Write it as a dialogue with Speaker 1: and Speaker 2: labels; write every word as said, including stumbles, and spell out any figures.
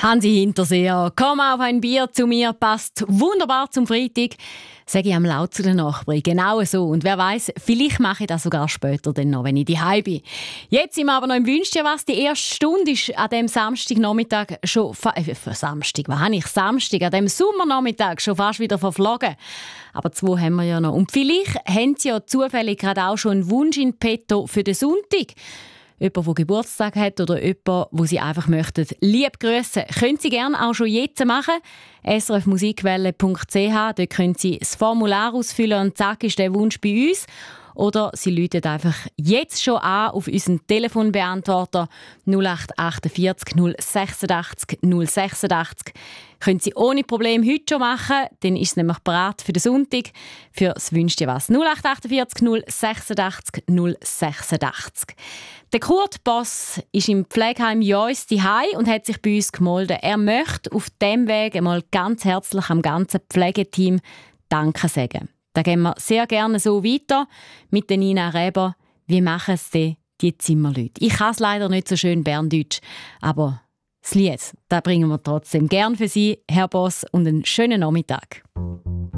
Speaker 1: Hansi Hinterseher, komm auf ein Bier zu mir, passt wunderbar zum Freitag. Sage ich am laut zu den Nachbarn. Genau so. Und wer weiß, vielleicht mache ich das sogar später, dann noch, wenn ich daheim bin. Jetzt sind wir aber noch im Wünsch dir was. Die erste Stunde ist an diesem Samstagnachmittag schon... Fa- äh, Samstag, was habe ich? Samstag, an diesem Sommernachmittag schon fast wieder verflogen. Aber zwei haben wir ja noch. Und vielleicht haben Sie ja zufällig gerade auch schon einen Wunsch in petto für den Sonntag. Jemand, der Geburtstag hat oder jemand, wo Sie einfach möchten, lieb grüssen. Können Sie gerne auch schon jetzt machen. s r f musikwelle punkt c h, dort können Sie das Formular ausfüllen und zack ist der Wunsch bei uns. Oder Sie läuten einfach jetzt schon an auf unseren Telefonbeantworter null acht achtundvierzig null sechsundachtzig null sechsundachtzig. Können Sie ohne Problem heute schon machen, dann ist es nämlich bereit für den Sonntag. Für das «Wünsch dir was» null acht achtundvierzig null sechsundachtzig null sechsundachtzig. Der Kurt Boss ist im Pflegeheim Jois daheim und hat sich bei uns gemeldet. Er möchte auf diesem Weg einmal ganz herzlich am ganzen Pflegeteam Danke sagen. Da gehen wir sehr gerne so weiter mit der Nina Reber. Wie machen es denn die Zimmerleute? Ich kann es leider nicht so schön Berndeutsch, aber das Lied, das bringen wir trotzdem gern für Sie, Herr Boss, und einen schönen Nachmittag.